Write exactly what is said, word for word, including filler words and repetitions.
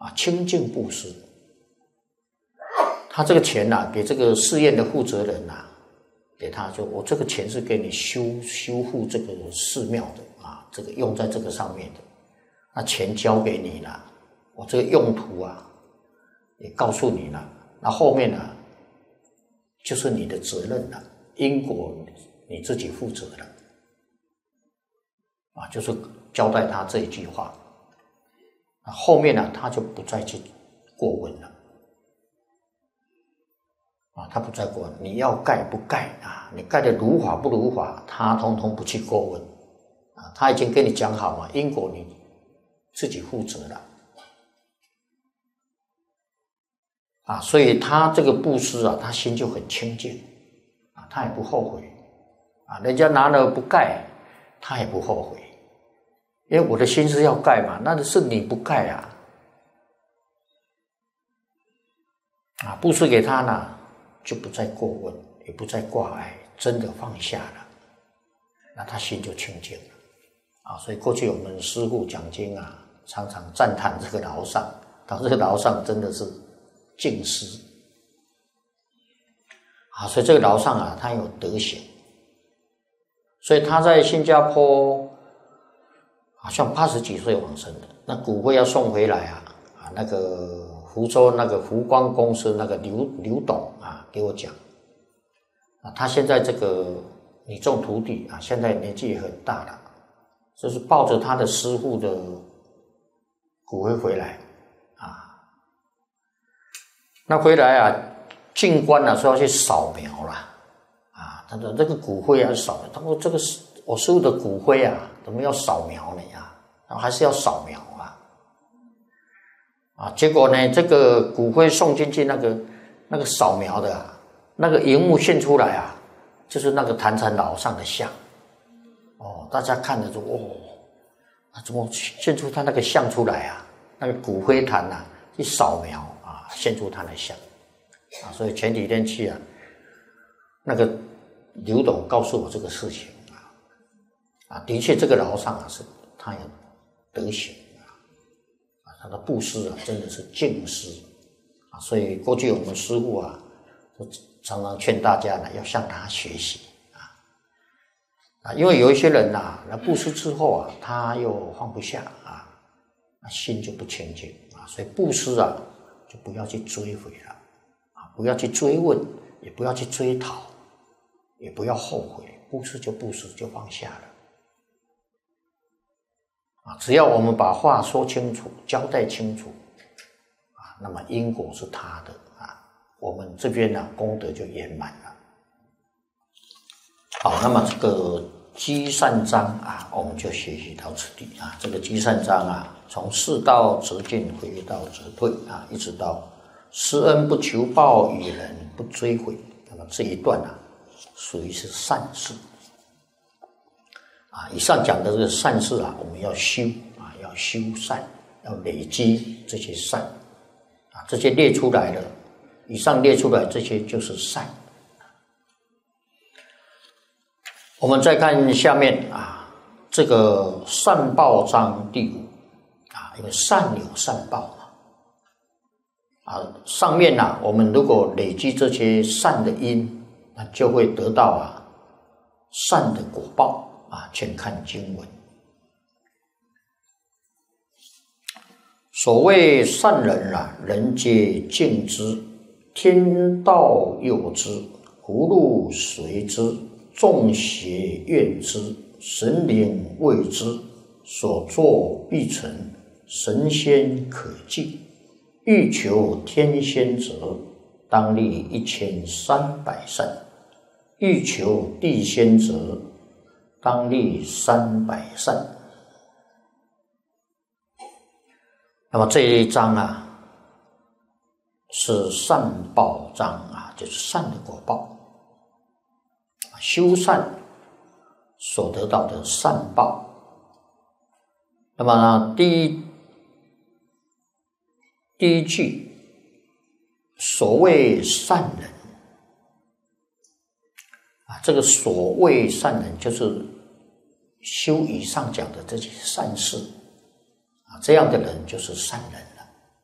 啊，清净布施。他这个钱呐、啊，给这个寺院的负责人呐、啊，给他说，我这个钱是给你修修复这个寺庙的啊，这个用在这个上面的。那钱交给你了，我这个用途啊，也告诉你了。那后面呢、啊，就是你的责任了，因果你自己负责了。啊，就是交代他这一句话。后面呢、啊，他就不再去过问了。啊，他不再过问，你要盖不盖啊？你盖的如法不如法，他通通不去过问。啊，他已经跟你讲好了，因果你自己负责了。啊，所以他这个布施啊，他心就很清净。啊，他也不后悔。啊，人家拿了不盖，他也不后悔。因为我的心是要盖嘛，那是你不盖啊。啊，布施给他呢，就不再过问，也不再挂碍，真的放下了，那他心就清净了。啊，所以过去我们师父讲经啊，常常赞叹这个老上，他这个老上真的是净施。啊，所以这个老上啊，他有德行，所以他在新加坡好像八十几岁往生的，那骨灰要送回来啊，啊，那个福州那个福光公司那个刘刘董啊，给我讲，啊，他现在这个女众徒弟啊，现在年纪也很大了，就是抱着他的师父的骨灰回来啊，那回来啊，进关啊说要去扫描啦，啊，他说这个骨灰要扫描，他说这个是我师父的骨灰啊，怎么要扫描呢啊？然后还是要扫描啊，啊，结果呢，这个骨灰送进去那个那个扫描的啊，那个荧幕现出来啊，就是那个坛禅老上的像，哦，大家看着说哦，怎么现出他那个像出来啊？那个骨灰坛啊，一扫描啊，现出他的像，啊，所以前几天去啊，那个刘董告诉我这个事情啊，啊，的确这个老上啊是他有德行啊，啊，他的布施啊真的是净施啊，所以过去我们师父啊，就常常劝大家呢要向他学习啊，啊，因为有一些人呐、啊，那布施之后啊，他又放不下啊，那心就不清净啊，所以布施啊就不要去追回了啊，不要去追问，也不要去追讨，也不要后悔，布施就布施，就放下了。啊，只要我们把话说清楚，交代清楚，啊，那么因果是他的啊，我们这边呢、啊、功德就圆满了。好，那么这个积善章啊，我们就学习到此地啊。这个积善章啊，从世道则进，回道则退啊，一直到施恩不求报，与人不追悔。那么这一段啊，属于是善事。啊，以上讲的这个善事啊，我们要修啊，要修善，要累积这些善啊，这些列出来的，以上列出来这些就是善。我们再看下面啊，这个善报章第五啊，因为善有善报啊，上面呢、啊，我们如果累积这些善的因，那就会得到啊善的果报。啊，请看经文。所谓善人啊，人皆敬之，天道佑之，福禄随之，众邪怨之，神灵畏之，所作必成，神仙可敬。欲求天仙者，当立一千三百善；欲求地仙者，当立三百善。那么这一章啊，是善报章啊，就是善的果报，修善所得到的善报。那么呢，第一第一句，所谓善人啊，这个所谓善人就是修以上讲的这些善事啊，这样的人就是善人。